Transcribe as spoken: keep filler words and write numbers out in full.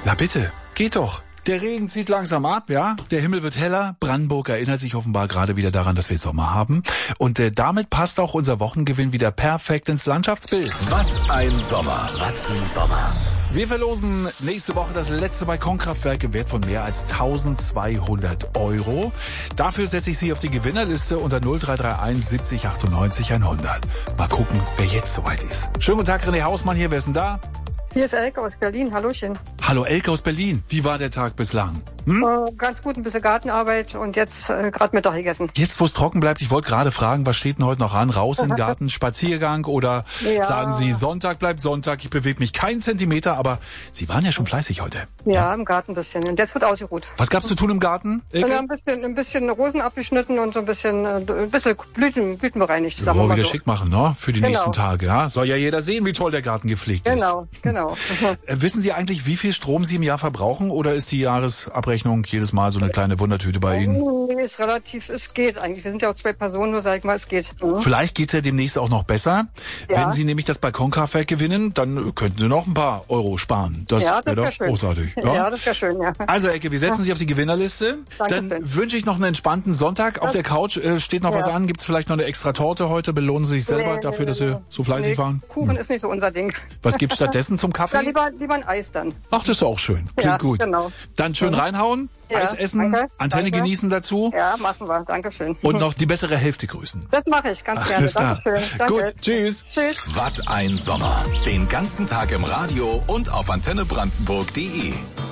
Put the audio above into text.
Na bitte, geht doch. Der Regen zieht langsam ab, ja. Der Himmel wird heller. Brandenburg erinnert sich offenbar gerade wieder daran, dass wir Sommer haben. Und äh, damit passt auch unser Wochengewinn wieder perfekt ins Landschaftsbild. Was ein Sommer. Was ein Sommer. Wir verlosen nächste Woche das letzte Balkonkraftwerk im Wert von mehr als tausendzweihundert Euro. Dafür setze ich Sie auf die Gewinnerliste unter null drei drei eins siebzig achtundneunzig hundert. Mal gucken, wer jetzt soweit ist. Schönen guten Tag, René Hausmann hier. Wer ist denn da? Hier ist Elke aus Berlin. Hallöchen. Hallo Elke aus Berlin. Wie war der Tag bislang? Hm? Äh, ganz gut, ein bisschen Gartenarbeit und jetzt äh, gerade Mittag gegessen. Jetzt, wo es trocken bleibt, ich wollte gerade fragen, was steht denn heute noch an? Raus in den Garten, Spaziergang oder ja. Sagen Sie, Sonntag bleibt Sonntag, ich bewege mich keinen Zentimeter, aber Sie waren ja schon fleißig heute. Ja, ja. Im Garten ein bisschen und jetzt wird ausgeruht. Was gab's zu tun im Garten? Elke? Ja, ein bisschen, ein bisschen Rosen abgeschnitten und so ein bisschen, äh, ein bisschen Blüten, Blüten bereinigt. Sagen wir mal wieder so. Schick machen, ne? Für die genau. nächsten Tage, ja? Soll ja jeder sehen, wie toll der Garten gepflegt genau, ist. Genau, genau. Wissen Sie eigentlich, wie viel Strom Sie im Jahr verbrauchen oder ist die Jahresabrechnung jedes Mal so eine kleine Wundertüte bei Ihnen? Nee, ist relativ, es geht eigentlich. Wir sind ja auch zwei Personen, nur sag ich mal, es geht. Mhm. Vielleicht geht's ja demnächst auch noch besser. Ja. Wenn Sie nämlich das Balkonkraftwerk gewinnen, dann könnten Sie noch ein paar Euro sparen. Das, ja, das wäre wär doch großartig. Ja? ja, das wäre schön, ja. Also Ecke, wir setzen Sie auf die Gewinnerliste. Dankeschön. Dann wünsche ich noch einen entspannten Sonntag. Auf der Couch äh, steht noch ja. was an. Gibt's vielleicht noch eine extra Torte heute? Belohnen Sie sich selber nee, dafür, nee, dass nee. Sie so fleißig nee, waren? Kuchen hm. ist nicht so unser Ding. Was gibt's stattdessen zum Kaffee? Ja, lieber, lieber ein Eis dann. Ach, das ist auch schön. Klingt ja, gut. Genau. Dann schön reinhauen, ja, Eis essen, danke, Antenne danke. genießen dazu. Ja, machen wir. Dankeschön. Und noch die bessere Hälfte grüßen. Das mache ich ganz gerne. Alles klar. Dankeschön. Danke. Gut, tschüss. Tschüss. Was ein Sommer. Den ganzen Tag im Radio und auf antenne brandenburg punkt de.